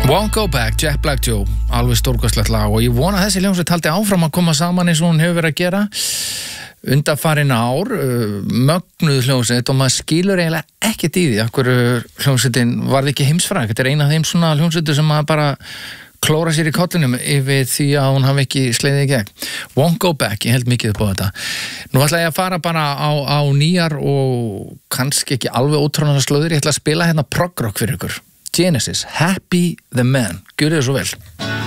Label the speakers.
Speaker 1: Won't Go Back, Jack Black Joe, alveg stórkostlegt lag og ég vona að þessi hljómsveit haldi áfram að koma saman eins og hún hefur verið að gera undanfarin ár, mögnuð hljómsveit og maður skilur eiginlega ekkert í því af hverju hljómsveitin varð ekki heimsfræg. Þetta eina af þeim svona hljómsveitur sem maður bara klóra sér í kollinum yfir því að hún hafi ekki sleiðið í gegn. Won't Go Back, ég held mikið upp á þetta. Nú ætla ég að fara bara á nýjar og kannski ekki alveg ótrúlega slóður, ég ætla að spila hérna prog rock fyrir ykkur. Genesis, Happy the Man. Gjörðu þið svo vel.